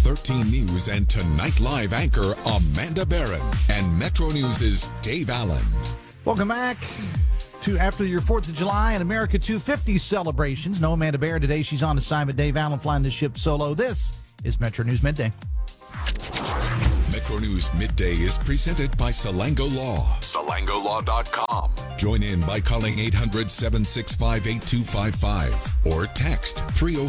13 News and Tonight Live anchor Amanda Barron and Metro News' Dave Allen. Welcome back to after your 4th of July and America 250 celebrations. No Amanda Barron today. She's on assignment. Dave Allen flying the ship solo. This is Metro News Midday. Metro News Midday is presented by Salango Law. SalangoLaw.com. Join in by calling 800-765-8255 or text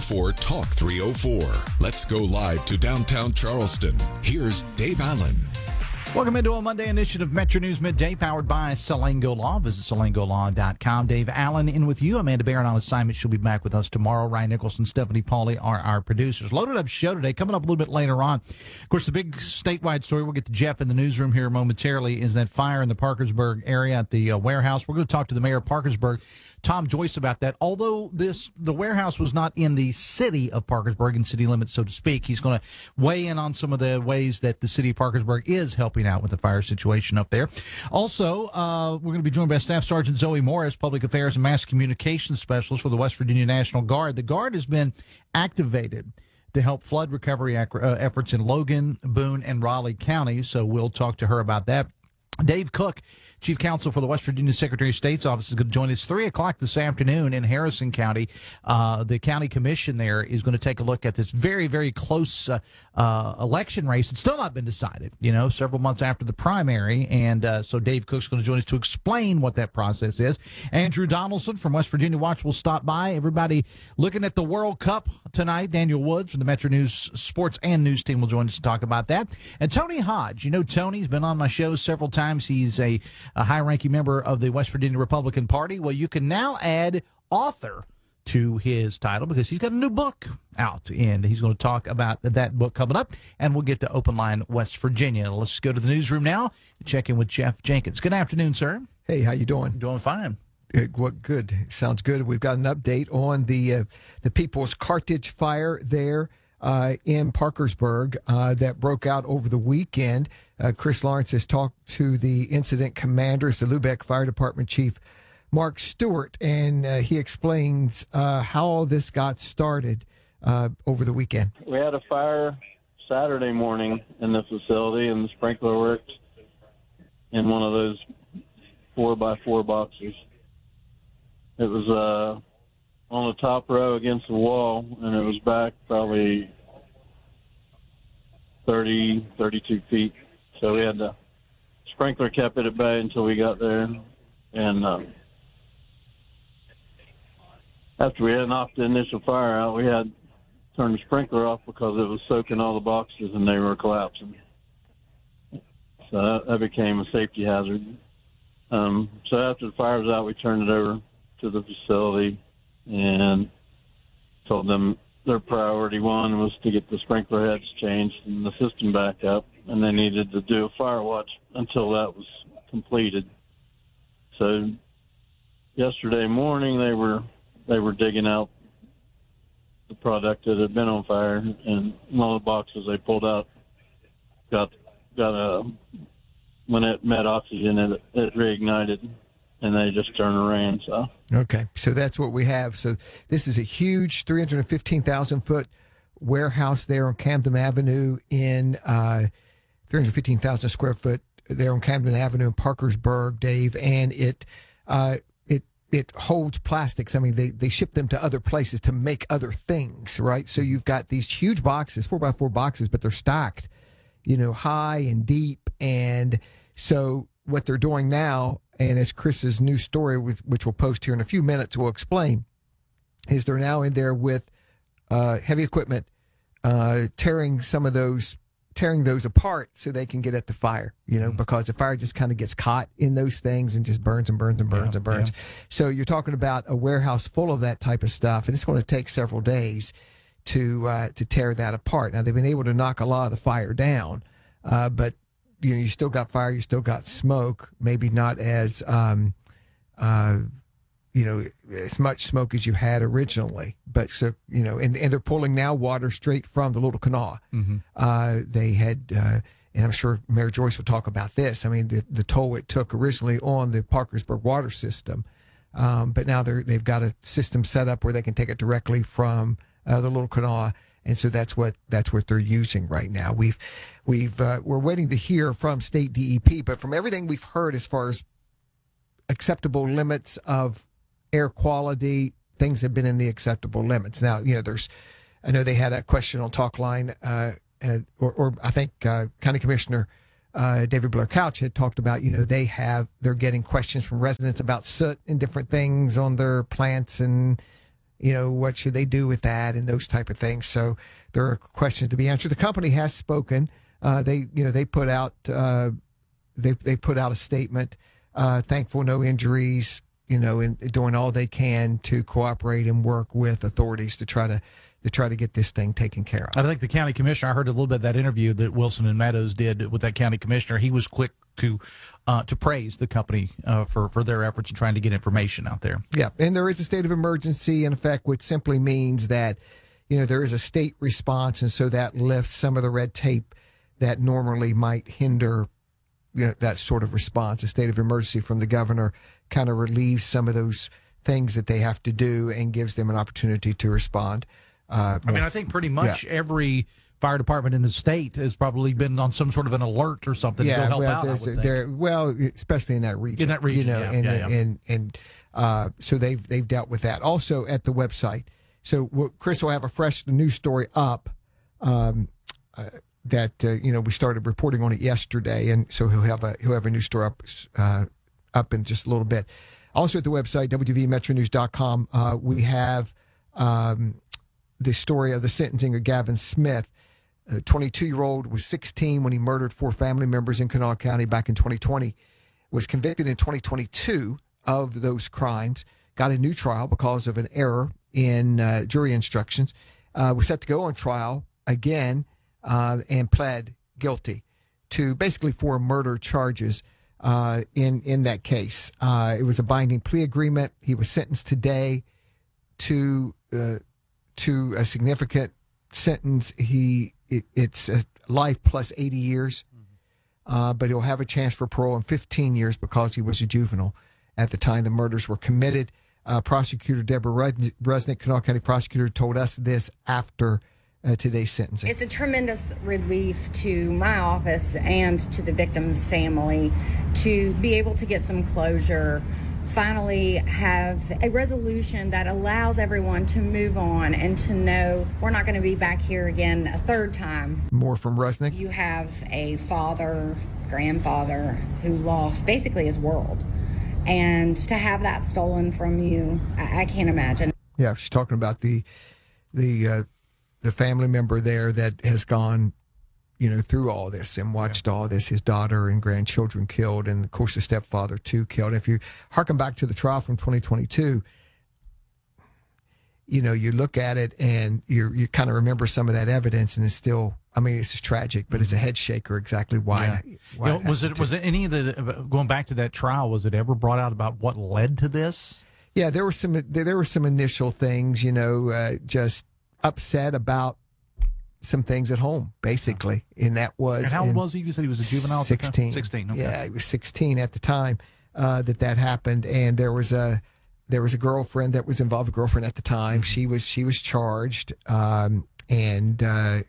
304-TALK-304. Let's go live to downtown Charleston. Here's Dave Allen. Welcome into a Monday edition of Metro News Midday, powered by Salango Law. Visit SalangoLaw.com. Dave Allen in with you. Amanda Barron on assignment. She'll be back with us tomorrow. Ryan Nicholson, Stephanie Pauly are our producers. Loaded up show today. Coming up a little bit later on. Of course, the big statewide story, we'll get to Jeff in the newsroom here momentarily, is that fire in the Parkersburg area at the warehouse. We're going to talk to the mayor of Parkersburg, Tom Joyce, about that. Although the warehouse was not in the city of Parkersburg, in city limits, so to speak, he's going to weigh in on some of the ways that the city of Parkersburg is helping out with the fire situation up there. Also, we're going to be joined by Staff Sergeant Zoe Morris, Public Affairs and Mass Communications Specialist for the West Virginia National Guard. The Guard has been activated to help flood recovery efforts in Logan, Boone, and Raleigh counties, so we'll talk to her about that. Dave Cook, Chief Counsel for the West Virginia Secretary of State's office, is going to join us 3 o'clock this afternoon in Harrison County. The county commission there is going to take a look at this very, very close election race. It's still not been decided, several months after the primary. And so Dave Cook's going to join us to explain what that process is. Andrew Donaldson from West Virginia Watch will stop by. Everybody looking at the World Cup tonight. Daniel Woods from the Metro News Sports and News team will join us to talk about that. And Tony Hodge, Tony's been on my show several times. He's a high-ranking member of the West Virginia Republican Party. Well, you can now add author to his title because he's got a new book out, and he's going to talk about that book coming up, and we'll get to Open Line West Virginia. Let's go to the newsroom now and check in with Jeff Jenkins. Good afternoon, sir. Hey, how you doing? Doing fine. Good. Sounds good. We've got an update on the People's Cartage fire there in Parkersburg that broke out over the weekend. Chris Lawrence has talked to the incident commanders, the Lubeck Fire Department Chief Mark Stewart, and he explains how all this got started over the weekend. We had a fire Saturday morning in the facility, and the sprinkler worked in one of those 4x4 boxes. It was on the top row against the wall, and it was back probably 32 feet. So we had the sprinkler kept it at bay until we got there. And after we had knocked the initial fire out, we had turned the sprinkler off because it was soaking all the boxes and they were collapsing. So that became a safety hazard. So after the fire was out, we turned it over to the facility and told them their priority one was to get the sprinkler heads changed and the system back up, and they needed to do a fire watch until that was completed. So yesterday morning they were digging out the product that had been on fire, and one of the boxes they pulled out got when it met oxygen, it reignited. And they just turned and ran. So okay, so that's what we have. So this is a huge 315,000-foot warehouse there on Camden Avenue in 315,000 square foot there on Camden Avenue in Parkersburg, Dave, and it holds plastics. I mean, they ship them to other places to make other things, right? So you've got these huge boxes, 4x4 boxes, but they're stacked, high and deep, and so what they're doing now, and as Chris's new story, which we'll post here in a few minutes, will explain, is they're now in there with heavy equipment, tearing those apart so they can get at the fire, because the fire just kind of gets caught in those things and just burns and burns and burns and burns. Yeah. So you're talking about a warehouse full of that type of stuff, and it's going to take several days to tear that apart. Now, they've been able to knock a lot of the fire down, but you still got fire, you still got smoke, maybe not as, as much smoke as you had originally. But so, and they're pulling now water straight from the Little Kanawha. Mm-hmm. They had, and I'm sure Mayor Joyce will talk about this. I mean, the toll it took originally on the Parkersburg water system, but now they've got a system set up where they can take it directly from the Little Kanawha And so that's what they're using right now. We're waiting to hear from state DEP, but from everything we've heard as far as acceptable limits of air quality, things have been in the acceptable limits. Now, I know they had a question on Talk Line, or I think County Commissioner David Blair Couch had talked about, they're getting questions from residents about soot and different things on their plants, and what should they do with that and those type of things. So there are questions to be answered. The company has spoken. They put out they put out a statement, thankful no injuries, and doing all they can to cooperate and work with authorities to try to get this thing taken care of. I think the county commissioner, I heard a little bit of that interview that Wilson and Meadows did with that county commissioner. He was quick to praise the company for their efforts in trying to get information out there. Yeah, and there is a state of emergency in effect, which simply means that there is a state response, and so that lifts some of the red tape that normally might hinder that sort of response. A state of emergency from the governor kind of relieves some of those things that they have to do and gives them an opportunity to respond. I think pretty much every fire department in the state has probably been on some sort of an alert or something to go help out. Especially in that region. So they've dealt with that. Also at the website. So Chris will have a fresh news story up that we started reporting on it yesterday, and so he'll have a news story up in just a little bit. Also at the website wvmetronews.com, we have the story of the sentencing of Gavin Smith. A 22-year-old was 16 when he murdered 4 family members in Kanawha County back in 2020. Was convicted in 2022 of those crimes. Got a new trial because of an error in jury instructions. Was set to go on trial again and pled guilty to basically 4 murder charges in that case. It was a binding plea agreement. He was sentenced today to a significant sentence. It's a life plus 80 years, but he'll have a chance for parole in 15 years because he was a juvenile at the time the murders were committed. Prosecutor Deborah Resnick, Kanawha County prosecutor, told us this after today's sentencing. It's a tremendous relief to my office and to the victim's family to be able to get some closure, finally have a resolution that allows everyone to move on and to know we're not going to be back here again a third time. More from Resnick. You have a father, grandfather who lost basically his world. And to have that stolen from you, I can't imagine. Yeah, she's talking about the family member there that has gone, through all this and watched all this, his daughter and grandchildren killed, and of course the stepfather too killed. If you harken back to the trial from 2022, you look at it and you kind of remember some of that evidence, and it's still, it's just tragic, but it's a head shaker exactly why. Yeah. Was it any of the, going back to that trial, was it ever brought out about what led to this? Yeah, there were some initial things, just upset about some things at home, basically. And that was. And how old was he? You said he was a juvenile? 16. 16. Okay. Yeah, he was 16 at the time that happened. And there was a girlfriend that was involved, a girlfriend at the time. Mm-hmm. She was charged and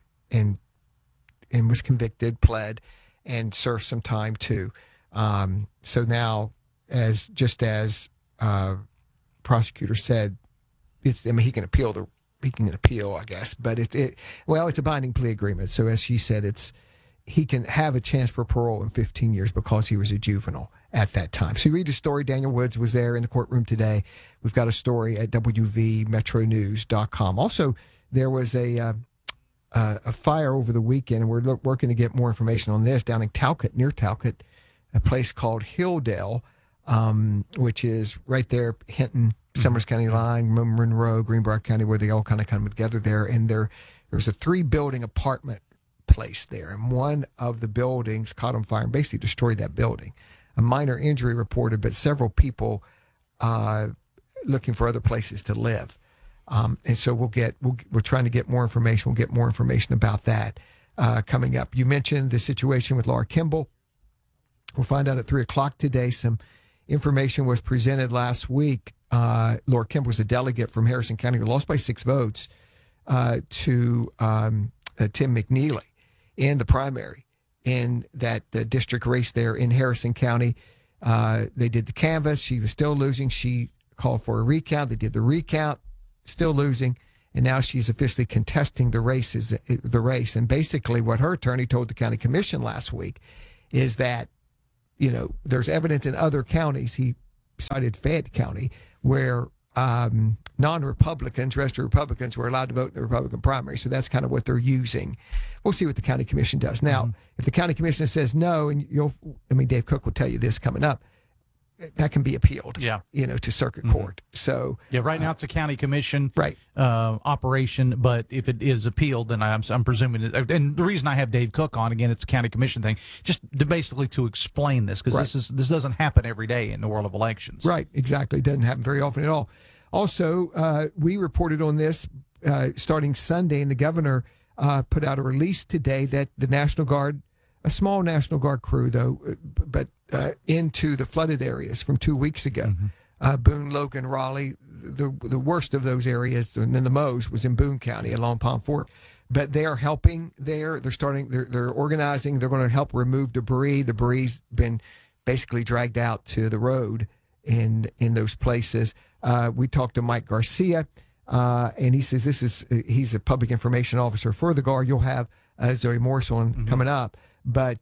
was convicted, pled, and served some time too. So now, as prosecutor said, he can appeal I guess, but it's a binding plea agreement. So as she said, he can have a chance for parole in 15 years because he was a juvenile at that time. So you read the story. Daniel Woods was there in the courtroom today. We've got a story at wvmetronews.com. Also, there was a fire over the weekend, and we're working to get more information on this down in Talcott, near Talcott, a place called Hilldale, which is right there, Hinton, Summers County line, Monroe, Greenbrier County, where they all kind of come together there. And there's a 3-building apartment place there, and one of the buildings caught on fire and basically destroyed that building. A minor injury reported, but several people looking for other places to live. And so we're trying to get more information. We'll get more information about that coming up. You mentioned the situation with Laura Kimball. We'll find out at 3:00 today. Some information was presented last week. Laura Kimball was a delegate from Harrison County who lost by 6 votes to Tim McNeely in the primary in that district race there in Harrison County. They did the canvass. She was still losing. She called for a recount. They did the recount, still losing. And now she's officially contesting the race. And basically what her attorney told the county commission last week is that, there's evidence in other counties. He cited Fayette County where non-Republicans, registered Republicans, were allowed to vote in the Republican primary. So that's kind of what they're using. We'll see what the county commission does. Now, if the county commission says no, and Dave Cook will tell you this coming up, that can be appealed, to circuit court. So right now it's a county commission right operation, but if it is appealed, then I'm presuming. And the reason I have Dave Cook on, again, it's a county commission thing, just basically to explain this, because this doesn't happen every day in the world of elections. Right, exactly. It doesn't happen very often at all. Also, we reported on this starting Sunday, and the governor put out a release today that the National Guard, a small National Guard crew, though, but into the flooded areas from 2 weeks ago. Boone, Logan, Raleigh, the worst of those areas, and then the most was in Boone County along Palm Fork. But they are helping there. They're organizing. They're going to help remove debris. The debris's been basically dragged out to the road in those places. We talked to Mike Garcia, and he says he's a public information officer for the Guard. You'll have Zoe Morris on coming up. But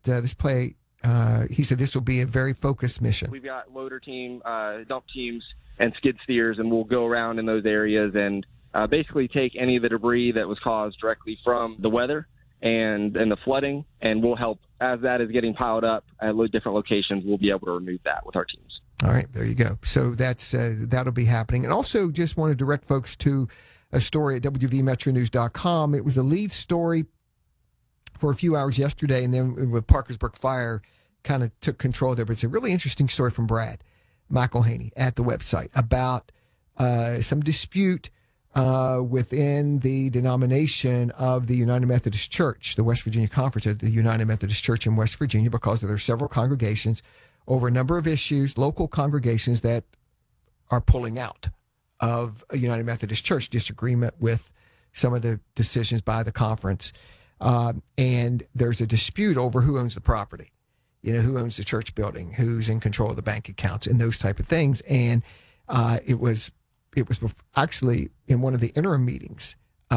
he said this will be a very focused mission. We've got loader team, dump teams, and skid steers, and we'll go around in those areas and basically take any of the debris that was caused directly from the weather and the flooding, and we'll help as that is getting piled up at different locations. We'll be able to remove that with our teams. All right, there you go. So that'll be happening. And also just want to direct folks to a story at WVMetroNews.com. It was a lead story for a few hours yesterday, and then with Parkersburg Fire kind of took control there. But it's a really interesting story from Brad McElhaney at the website about some dispute within the denomination of the United Methodist Church, the West Virginia Conference of the United Methodist Church in West Virginia, because there are several congregations over a number of issues, local congregations that are pulling out of a United Methodist Church, disagreement with some of the decisions by the conference. And there's a dispute over who owns the property, who owns the church building, who's in control of the bank accounts and those type of things. And it was actually in one of the interim meetings.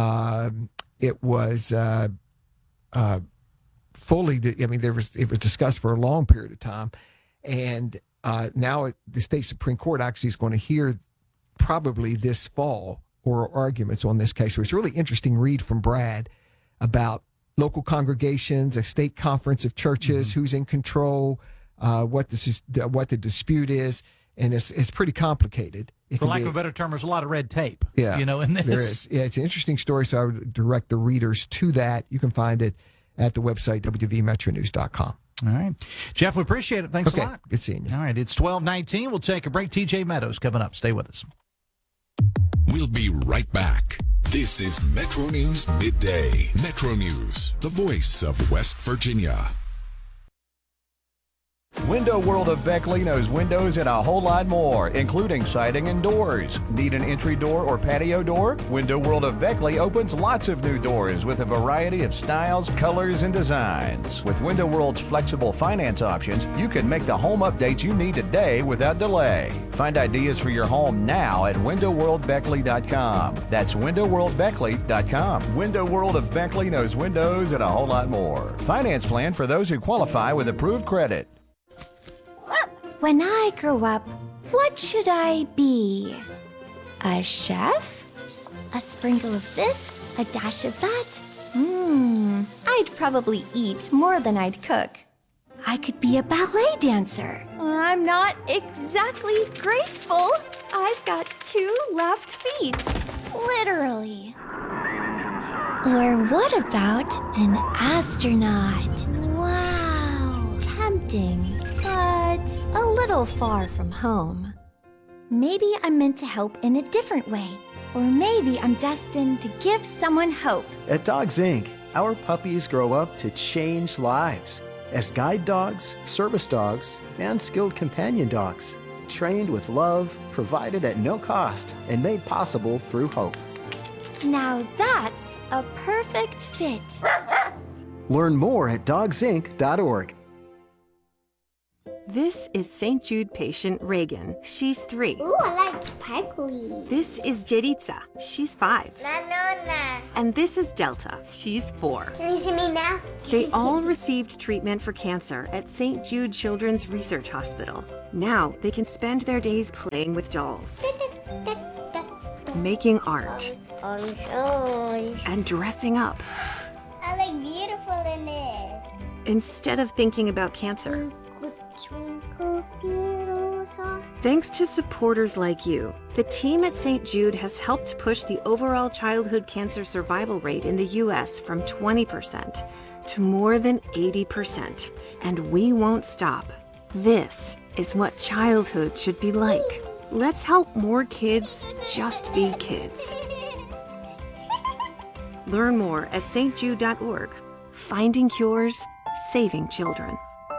It was fully, it was discussed for a long period of time. And now the state Supreme Court actually is going to hear probably this fall oral arguments on this case. So it's a really interesting read from Brad about local congregations, a state conference of churches, who's in control, what the dispute is, and it's pretty complicated. For lack of a better term, there's a lot of red tape. Yeah, in this. There is. Yeah, it's an interesting story, so I would direct the readers to that. You can find it at the website WVMetroNews.com. All right. Jeff, we appreciate it. Thanks a lot. Good seeing you. All right, it's 12:19. We'll take a break. TJ Meadows coming up. Stay with us. We'll be right back. This is Metro News Midday. Metro News, the voice of West Virginia. Window World of Beckley knows windows and a whole lot more, including siding and doors. Need an entry door or patio door? Window World of Beckley opens lots of new doors with a variety of styles, colors, and designs. With Window World's flexible finance options, you can make the home updates you need today without delay. Find ideas for your home now at windowworldbeckley.com. That's windowworldbeckley.com. Window World of Beckley knows windows and a whole lot more. Finance plan for those who qualify with approved credit. When I grow up, what should I be? A chef? A sprinkle of this? A dash of that? I'd probably eat more than I'd cook. I could be a ballet dancer. I'm not exactly graceful. I've got 2 left feet. Literally. Or what about an astronaut? Wow. Tempting. But a little far from home. Maybe I'm meant to help in a different way. Or maybe I'm destined to give someone hope. At Dogs Inc., our puppies grow up to change lives as guide dogs, service dogs, and skilled companion dogs. Trained with love, provided at no cost, and made possible through hope. Now that's a perfect fit. Learn more at dogsinc.org. This is St. Jude patient Reagan. She's 3. Ooh, I like sparkly. This is Jeritza. She's 5. Nanona. And this is Delta. She's 4. Can you see me now? They all received treatment for cancer at St. Jude Children's Research Hospital. Now they can spend their days playing with dolls, making art, and dressing up. I look beautiful in it. Instead of thinking about cancer. Thanks to supporters like you, the team at St. Jude has helped push the overall childhood cancer survival rate in the U.S. from 20% to more than 80%. And we won't stop. This is what childhood should be like. Let's help more kids just be kids. Learn more at stjude.org. Finding cures, saving children.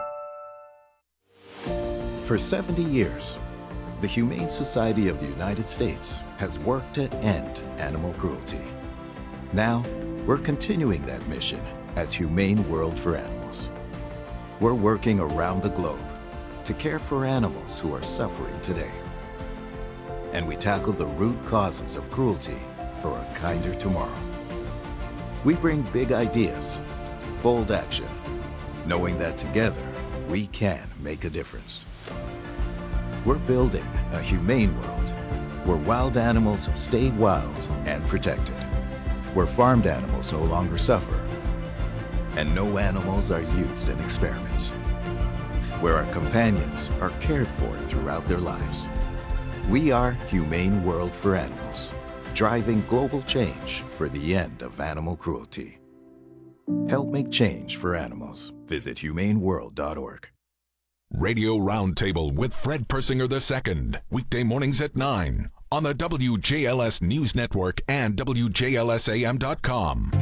For 70 years, the Humane Society of the United States has worked to end animal cruelty. Now, we're continuing that mission as Humane World for Animals. We're working around the globe to care for animals who are suffering today. And we tackle the root causes of cruelty for a kinder tomorrow. We bring big ideas, bold action, knowing that together we can make a difference. We're building a humane world where wild animals stay wild and protected, where farmed animals no longer suffer, and no animals are used in experiments, where our companions are cared for throughout their lives. We are Humane World for Animals, driving global change for the end of animal cruelty. Help make change for animals. Visit humaneworld.org. Radio Roundtable with Fred Persinger II, weekday mornings at 9 on the WJLS News Network and WJLSAM.com.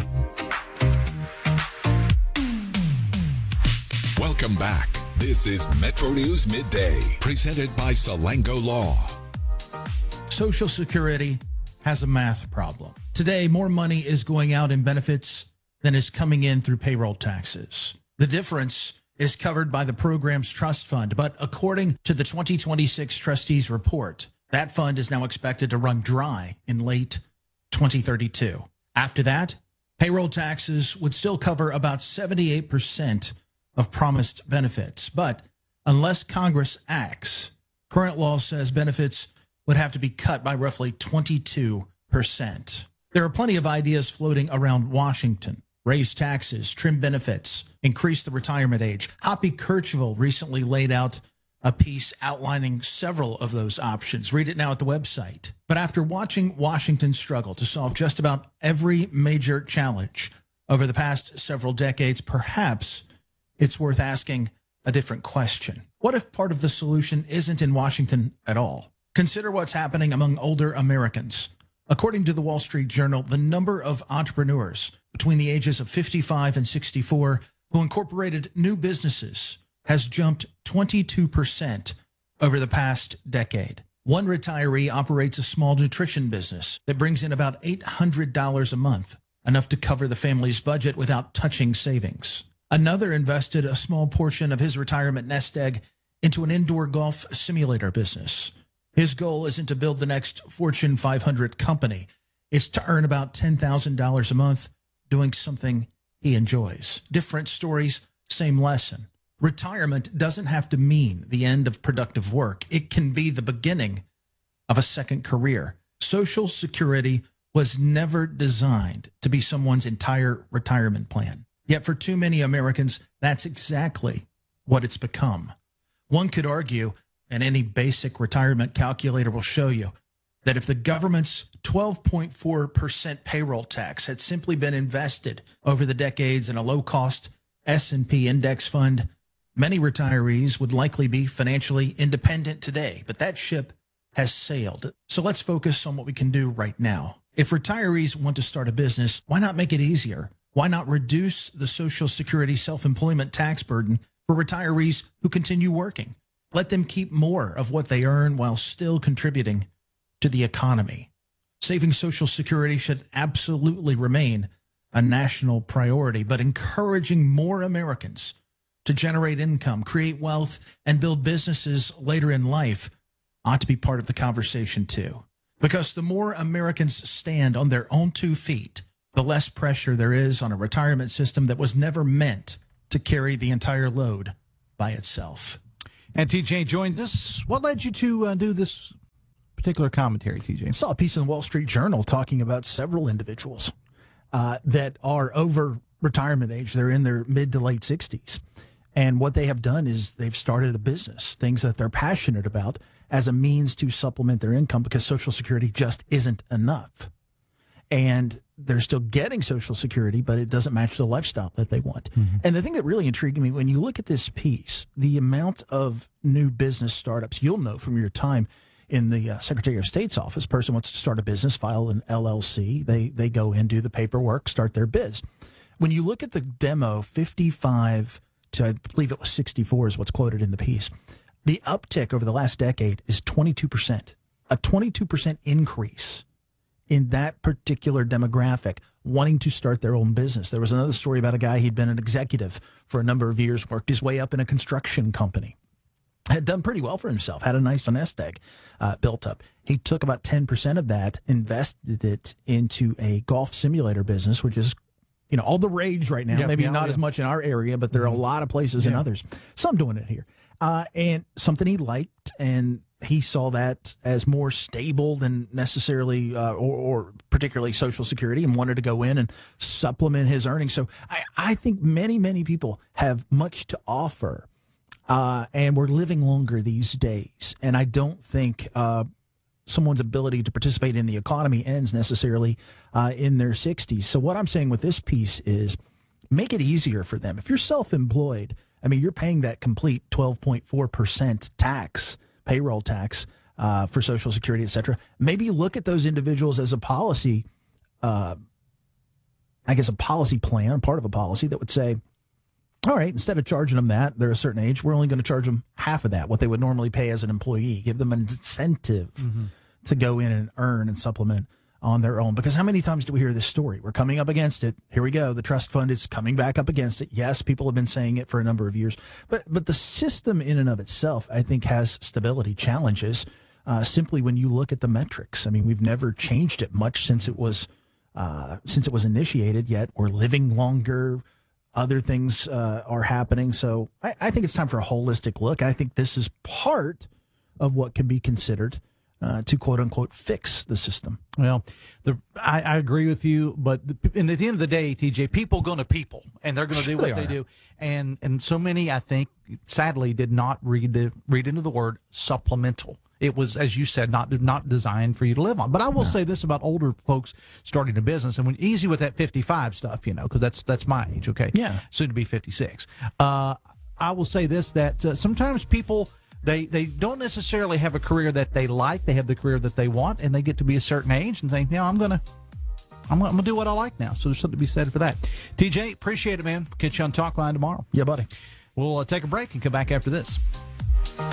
Welcome back. This is Metro News Midday, presented by Salango Law. Social Security has a math problem. Today, more money is going out in benefits than is coming in through payroll taxes. The difference is covered by the program's trust fund, but according to the 2026 trustees report, that fund is now expected to run dry in late 2032. After that, payroll taxes would still cover about 78% of promised benefits, but unless Congress acts, current law says benefits would have to be cut by roughly 22%. There are plenty of ideas floating around Washington. Raise taxes, trim benefits, increase the retirement age. Hoppy Kercheval recently laid out a piece outlining several of those options. Read it now at the website. But after watching Washington struggle to solve just about every major challenge over the past several decades, perhaps it's worth asking a different question. What if part of the solution isn't in Washington at all? Consider what's happening among older Americans. According to the Wall Street Journal, the number of entrepreneurs between the ages of 55 and 64 who incorporated new businesses has jumped 22% over the past decade. One retiree operates a small nutrition business that brings in about $800 a month, enough to cover the family's budget without touching savings. Another invested a small portion of his retirement nest egg into an indoor golf simulator business. His goal isn't to build the next Fortune 500 company. It's to earn about $10,000 a month doing something he enjoys. Different stories, same lesson. Retirement doesn't have to mean the end of productive work. It can be the beginning of a second career. Social Security was never designed to be someone's entire retirement plan. Yet for too many Americans, that's exactly what it's become. One could argue, and any basic retirement calculator will show you, that if the government's 12.4% payroll tax had simply been invested over the decades in a low-cost S&P index fund, many retirees would likely be financially independent today. But that ship has sailed. So let's focus on what we can do right now. If retirees want to start a business, why not make it easier? Why not reduce the Social Security self-employment tax burden for retirees who continue working? Let them keep more of what they earn while still contributing to the economy. saving Social Security should absolutely remain a national priority, but encouraging more Americans to generate income, create wealth, and build businesses later in life ought to be part of the conversation too. Because the more Americans stand on their own 2 feet, the less pressure there is on a retirement system that was never meant to carry the entire load by itself. And TJ joined us. What led you to do this particular commentary, TJ? I saw a piece in the Wall Street Journal talking about several individuals that are over retirement age. They're in their mid to late 60s. And what they have done is they've started a business, things that they're passionate about, as a means to supplement their income because Social Security just isn't enough. And they're still getting Social Security, but it doesn't match the lifestyle that they want. Mm-hmm. And the thing that really intrigued me, when you look at this piece, the amount of new business startups, you'll know from your time in the Secretary of State's office, person wants to start a business, file an LLC, they go in, do the paperwork, start their biz. When you look at the demo, 55 to, I believe it was 64 is what's quoted in the piece, the uptick over the last decade is 22%, a 22% increase in that particular demographic wanting to start their own business. There was another story about a guy, he'd been an executive for a number of years, worked his way up in a construction company, had done pretty well for himself, had a nice nest egg built up. He took about 10% of that, invested it into a golf simulator business, which is, you know, all the rage right now. Maybe not as much in our area, but there are a lot of places in others. Some doing it here. And something he liked, and he saw that as more stable than necessarily or particularly Social Security, and wanted to go in and supplement his earnings. So I think many people have much to offer, and we're living longer these days. And I don't think someone's ability to participate in the economy ends necessarily in their 60s. So what I'm saying with this piece is make it easier for them. If you're self-employed, I mean, you're paying that complete 12.4% tax, payroll tax for Social Security, et cetera. Maybe look at those individuals as a policy, I guess a policy plan, part of a policy that would say, all right, instead of charging them that, they're a certain age, we're only going to charge them half of that, what they would normally pay as an employee. Give them an incentive to go in and earn and supplement on their own. Because how many times do we hear this story? We're coming up against it. Here we go. The trust fund is coming back up against it. Yes, people have been saying it for a number of years. But the system in and of itself, I think, has stability challenges simply when you look at the metrics. I mean, we've never changed it much since it was initiated, yet we're living longer. Other things are happening. So I think it's time for a holistic look. I think this is part of what can be considered to quote unquote fix the system. Well, I agree with you, but at the end of the day, TJ, people going to people, and they're going to do what they do. And so many, I think, sadly, did not read into the word supplemental. It was, as you said, not designed for you to live on. But I will say this about older folks starting a business, and when easy with that 55 stuff, you know, because that's my age, okay? Yeah. Soon to be 56. I will say this, that sometimes people, they don't necessarily have a career that they like. They have the career that they want, and they get to be a certain age and think, I'm gonna do what I like now. So there's something to be said for that. TJ, appreciate it, man. Catch you on Talk Line tomorrow. Yeah, buddy. We'll take a break and come back after this.